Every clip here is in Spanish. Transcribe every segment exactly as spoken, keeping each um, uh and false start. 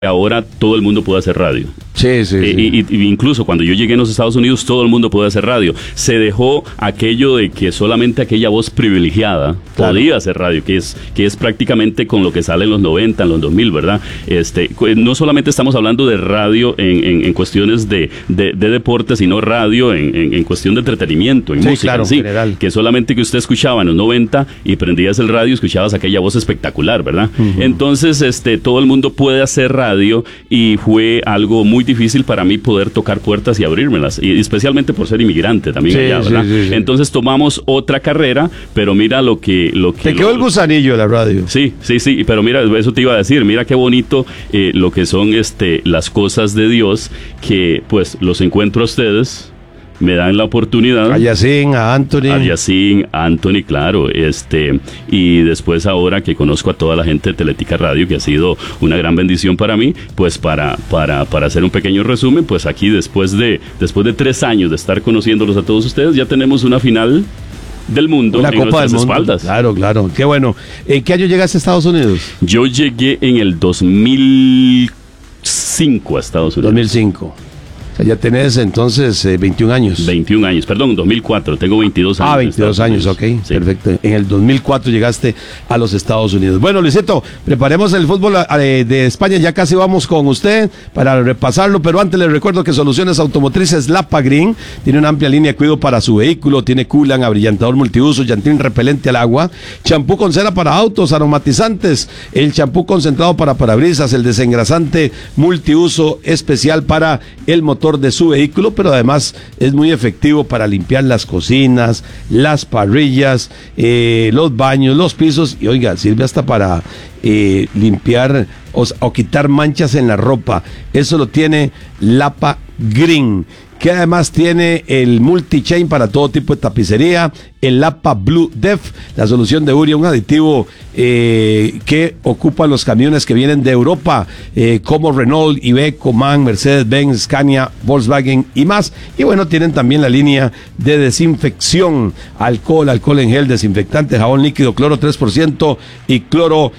ahora todo el mundo puede hacer radio. Sí, sí, eh, sí. Y, y incluso cuando yo llegué a los Estados Unidos, todo el mundo puede hacer radio. Se dejó aquello de que solamente aquella voz privilegiada Claro. podía hacer radio, que es, que es prácticamente con lo que sale en los noventa, en los dos mil, ¿verdad? Este, no solamente estamos hablando de radio en, en, en cuestiones de, de, de deporte, sino radio en, en, en cuestión de entretenimiento, en Sí, música, claro, en sí, en general. que solamente que usted escuchaba en los noventa y prendías el radio y escuchabas aquella voz espectacular, ¿verdad? Uh-huh. Entonces, este, todo el mundo puede hacer radio y fue algo muy difícil para mí poder tocar puertas y abrírmelas, y especialmente por ser inmigrante también Sí, allá, ¿verdad? sí, sí, sí. Entonces tomamos otra carrera, pero mira lo que... Lo que Te quedó lo, el gusanillo de la radio. Sí, sí, sí, pero mira, eso te iba a decir, mira qué bonito eh, lo que son este, las cosas de Dios, que pues los encuentro a ustedes, me dan la oportunidad. A Yacine, a Anthony. A Yacine, a Anthony, claro, este, y después ahora que conozco a toda la gente de Teletica Radio, que ha sido una gran bendición para mí, pues para, para, para hacer un pequeño resumen, pues aquí después de, después de tres años de estar conociéndolos a todos ustedes, ya tenemos una final del mundo Una en Copa del nuestras Mundo. espaldas. Claro, claro. Qué bueno. ¿En qué año llegaste a Estados Unidos? Yo llegué en el dos mil cinco a Estados Unidos. dos mil cinco. O sea, ya tenés entonces eh, veintiún años. veintiún años, perdón, dos mil cuatro, tengo veintidós años. Ah, veintidós años, ok, sí. Perfecto. En el dos mil cuatro llegaste a los Estados Unidos. Bueno, Luisito, preparemos el fútbol eh, de España, ya casi vamos con usted para repasarlo, pero antes les recuerdo que Soluciones Automotrices Lapa Green tiene una amplia línea de cuidado para su vehículo, tiene culan, abrillantador multiuso, llantín repelente al agua, champú con cera para autos, aromatizantes, el champú concentrado para parabrisas, el desengrasante multiuso especial para el motor de su vehículo, pero además es muy efectivo para limpiar las cocinas, las parrillas, eh, los baños, los pisos, y oiga, sirve hasta para eh, limpiar o, o quitar manchas en la ropa. Eso lo tiene Lapa Green, que además tiene el multi-chain para todo tipo de tapicería, el Lapa Blue Def, la solución de Uria, un aditivo eh, que ocupa los camiones que vienen de Europa, eh, como Renault, Iveco, MAN, Mercedes-Benz, Scania, Volkswagen y más. Y bueno, tienen también la línea de desinfección, alcohol, alcohol en gel, desinfectante, jabón líquido, cloro tres por ciento y cloro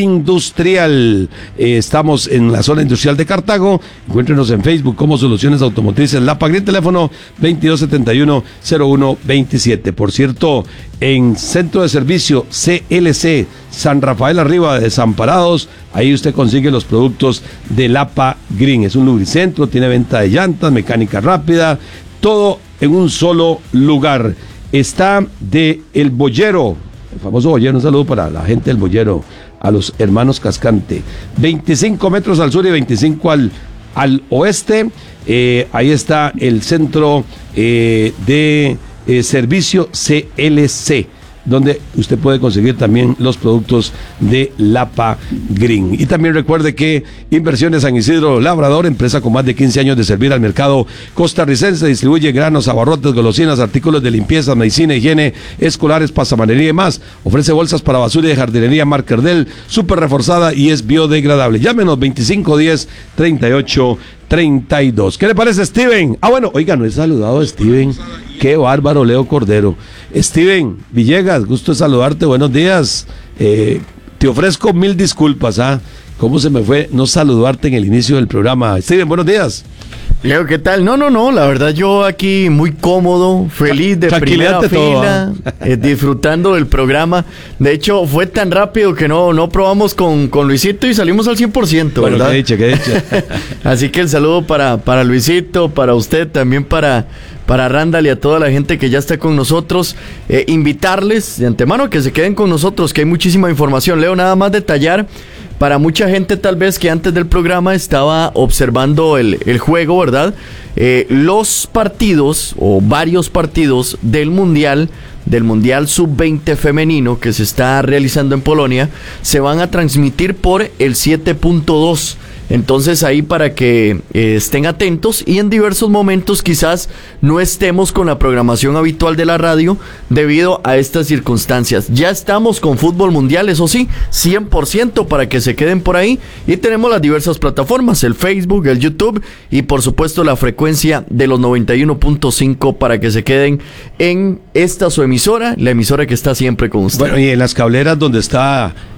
industrial. Eh, estamos en la zona industrial de Cartago. Encuéntrenos en Facebook como Soluciones Automotrices Lapa Green, teléfono veintidós setenta y uno cero uno veintisiete. Por cierto, en Centro de Servicio C L C San Rafael Arriba, Desamparados, ahí usted consigue los productos de Lapa Green. Es un lubricentro, tiene venta de llantas, mecánica rápida, todo en un solo lugar. Está de El Boyero, el famoso Boyero. Un saludo para la gente del Boyero, a los hermanos Cascante. veinticinco metros al sur y veinticinco al, al oeste. Eh, ahí está el centro eh, de eh, servicio C L C, donde usted puede conseguir también los productos de Lapa Green. Y también recuerde que Inversiones San Isidro Labrador, empresa con más de quince años de servir al mercado costarricense, distribuye granos, abarrotes, golosinas, artículos de limpieza, medicina, higiene, escolares, pasamanería y más. Ofrece bolsas para basura y de jardinería Markerdel, súper reforzada y es biodegradable. Llámenos veinticinco diez treinta y ocho treinta y dos. ¿Qué le parece, Steven? Ah, bueno, oiga, no he saludado a Steven. Qué bárbaro, Leo Cordero. Steven Villegas, gusto de saludarte, buenos días. Eh, te ofrezco mil disculpas, ¿ah? ¿Cómo se me fue no saludarte en el inicio del programa? Steven, buenos días. Leo, ¿qué tal? No, no, no, la verdad yo aquí muy cómodo, feliz de primera fila, eh, disfrutando del programa. De hecho, fue tan rápido que no, no probamos con, con Luisito y salimos al cien por ciento, bueno, ¿verdad? Qué dicha, qué dicha. Así que el saludo para, para Luisito, para usted, también para, para Randall y a toda la gente que ya está con nosotros. Eh, invitarles de antemano que se queden con nosotros, que hay muchísima información. Leo, nada más detallar. Para mucha gente tal vez que antes del programa estaba observando el, el juego, ¿verdad? Eh, los partidos o varios partidos del Mundial, del Mundial sub veinte femenino que se está realizando en Polonia, se van a transmitir por el siete punto dos. Entonces ahí para que eh, estén atentos y en diversos momentos quizás no estemos con la programación habitual de la radio debido a estas circunstancias. Ya estamos con fútbol mundial, eso sí, cien por ciento para que se queden por ahí, y tenemos las diversas plataformas, el Facebook, el YouTube y por supuesto la frecuencia de los noventa y uno punto cinco para que se queden en esta su emisora, la emisora que está siempre con usted. Bueno, y en las cableras donde está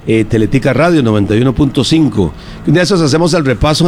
eh, Teletica Radio noventa y uno punto cinco. Un día de esos hacemos el repaso